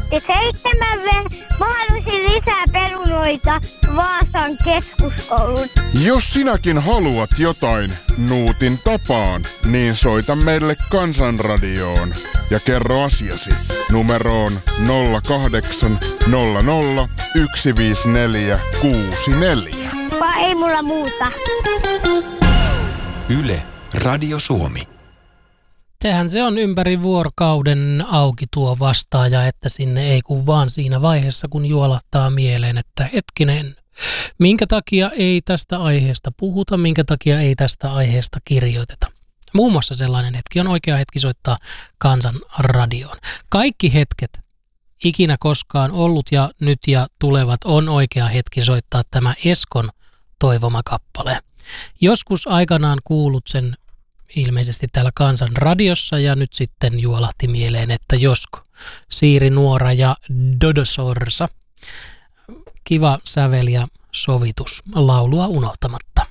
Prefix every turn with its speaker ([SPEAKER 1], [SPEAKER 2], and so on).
[SPEAKER 1] ja 7 mä haluaisin lisää perunoita Vaasan keskuskouluun.
[SPEAKER 2] Jos sinäkin haluat jotain Nuutin tapaan, niin soita meille Kansanradioon ja kerro asiasi numeroon 0800 154 64.
[SPEAKER 1] Vai ei mulla muuta.
[SPEAKER 3] Yle, Radio Suomi.
[SPEAKER 4] Sehän se on ympäri vuorokauden auki tuo vastaaja, että sinne ei kun vaan siinä vaiheessa, kun juolahtaa mieleen, että hetkinen, minkä takia ei tästä aiheesta puhuta, minkä takia ei tästä aiheesta kirjoiteta. Muun muassa sellainen hetki on oikea hetki soittaa Kansanradioon. Kaikki hetket, ikinä koskaan ollut ja nyt ja tulevat, on oikea hetki soittaa tämä Eskon toivoma kappale. Joskus aikanaan kuulut sen ilmeisesti täällä Kansanradiossa ja nyt sitten juolahti mieleen, että josko. Siiri Nuora ja Dodo Sorsa. Kiva sävel ja sovitus laulua unohtamatta.